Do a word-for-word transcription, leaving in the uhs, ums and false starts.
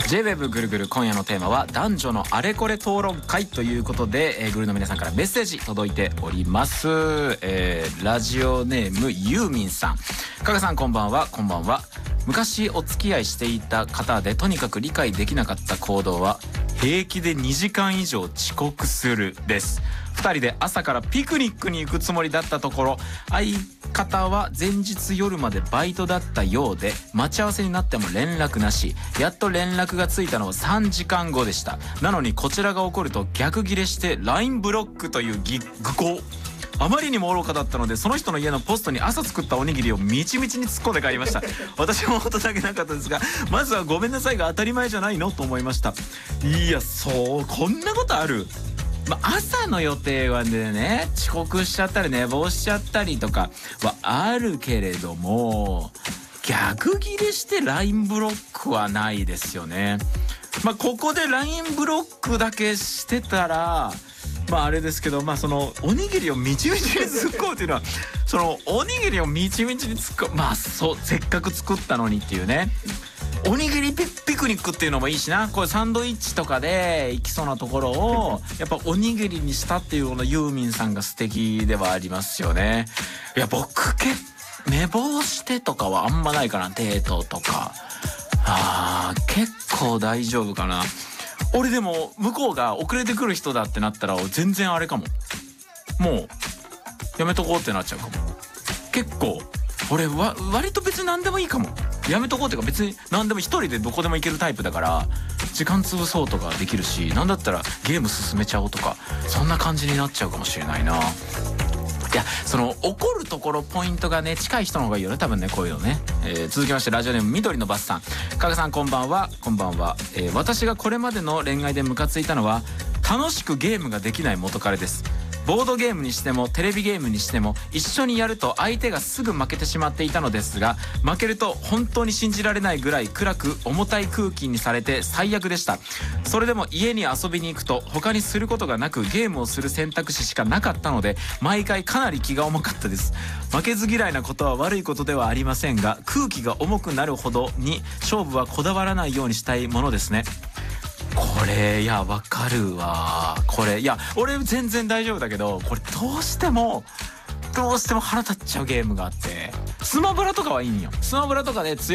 ジェイウェーブ ぐるぐる、今夜のテーマは男女のあれこれ討論会ということで、えー、グルの皆さんからメッセージ届いております。えー、ラジオネームユーミンさん、加賀さんこんばんは。こんばんは。昔お付き合いしていた方でとにかく理解できなかった行動は平気でにじかん以上遅刻するです。ふたりで朝からピクニックに行くつもりだったところ、相方は前日夜までバイトだったようで待ち合わせになっても連絡なし、やっと連絡がついたのはさんじかんごでした。なのにこちらが怒ると逆ギレして ライン ブロックというぎ愚行。あまりにも愚かだったので、その人の家のポストに朝作ったおにぎりをみちみちに突っ込んで帰りました。私も大人げなかったですが、まずはごめんなさいが当たり前じゃないのと思いました。いや、そう、こんなことある。まあ、朝の予定はね、遅刻しちゃったり寝坊しちゃったりとかはあるけれども、逆ギレして ライン ブロックはないですよね。まあ、ここで ライン ブロックだけしてたらまああれですけど、まあそのおにぎりをみちみちに突っ込むっていうのはそのおにぎりをみちみちに突っ込む、まあそうせっかく作ったのにっていうね。おにぎり ピ, ピクニックっていうのもいいしな。これサンドイッチとかで行きそうなところをやっぱおにぎりにしたっていうこのユーミンさんが素敵ではありますよね。いや僕け寝坊してとかはあんまないかな。デートとかあー結構大丈夫かな。俺でも向こうが遅れてくる人だってなったら全然あれかも、もうやめとこうってなっちゃうかも。結構俺は割と別に何でもいいかも。やめとこうっていうか別に何でも一人でどこでも行けるタイプだから時間潰そうとかできるし、なんだったらゲーム進めちゃおうとかそんな感じになっちゃうかもしれないな。いやその怒るところポイントがね近い人の方がいいよね多分ねこういうのね。えー、続きましてラジオネーム緑のバスさん、加賀さんこんばんは。こんばんは。えー、私がこれまでの恋愛でムカついたのは楽しくゲームができない元彼です。ボードゲームにしてもテレビゲームにしても一緒にやると相手がすぐ負けてしまっていたのですが、負けると本当に信じられないぐらい暗く重たい空気にされて最悪でした。それでも家に遊びに行くと他にすることがなくゲームをする選択肢しかなかったので毎回かなり気が重かったです。負けず嫌いなことは悪いことではありませんが、空気が重くなるほどに勝負はこだわらないようにしたいものですね。これいやわかるわ。これいや俺全然大丈夫だけど、これどうしてもどうしても腹立っちゃうゲームがあって、スマブラとかはいいんよ。スマブラとかで強い